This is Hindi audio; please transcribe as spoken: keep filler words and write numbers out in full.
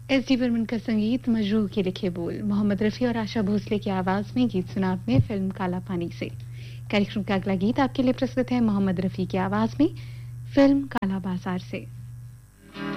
एस डी बर्मन का संगीत, मजरूह के लिखे बोल, मोहम्मद रफ़ी और आशा भोसले की आवाज में गीत सुना आपने फिल्म काला पानी से। कार्यक्रम का अगला गीत आपके लिए प्रस्तुत है मोहम्मद रफ़ी की आवाज में फिल्म काला बाजार से।